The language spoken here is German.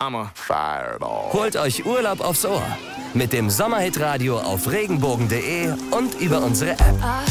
Hammer. Fireball. Holt euch Urlaub aufs Ohr mit dem Sommerhit-Radio auf regenbogen.de und über unsere App.